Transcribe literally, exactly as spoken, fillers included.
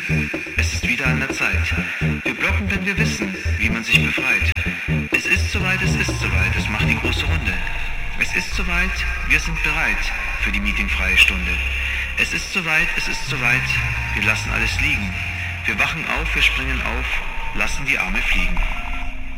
Es ist wieder an der Zeit. Wir blocken, wenn wir wissen, wie man sich befreit. Es ist soweit, es ist soweit, es macht die große Runde. Es ist soweit, wir sind bereit für die meetingfreie Stunde. Es ist soweit, es ist soweit, wir lassen alles liegen. Wir wachen auf, wir springen auf, lassen die Arme fliegen.